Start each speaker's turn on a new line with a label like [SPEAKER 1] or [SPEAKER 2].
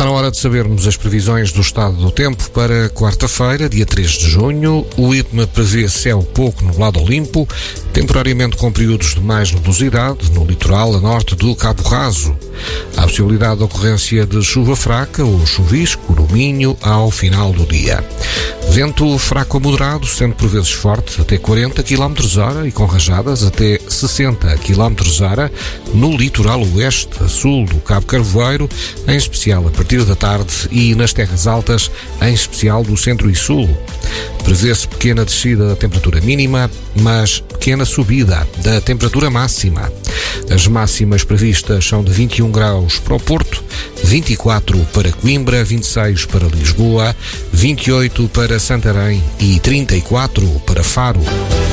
[SPEAKER 1] na hora de sabermos as previsões do estado do tempo para quarta-feira, dia 3 de junho. O IPMA prevê céu pouco nublado ou limpo, temporariamente com períodos de mais nebulosidade no litoral a norte do Cabo Raso. Há a possibilidade de ocorrência de chuva fraca ou chuvisco no Minho ao final do dia. Vento fraco a moderado, sendo por vezes forte, até 40 km/h e com rajadas até 60 km/h no litoral oeste a sul do Cabo Carvoeiro, em especial a partir da tarde, e nas terras altas, em especial do centro e sul. Prevê-se pequena descida da temperatura mínima, mas pequena subida da temperatura máxima. As máximas previstas são de 21 graus para o Porto, 24 para Coimbra, 26 para Lisboa, 28 para Santarém e 34 para Faro.